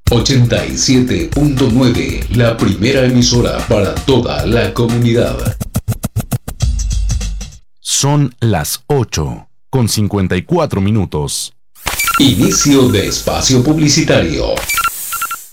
87.9, la primera emisora para toda la comunidad. Son las 8:54. Inicio de espacio publicitario.